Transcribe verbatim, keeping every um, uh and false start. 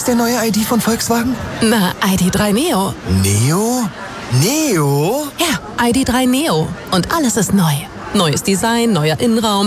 heißt der neue I D von Volkswagen? Na, I D drei Neo. Neo? Neo? Ja, I D drei Neo. Und alles ist neu. Neues Design, neuer Innenraum,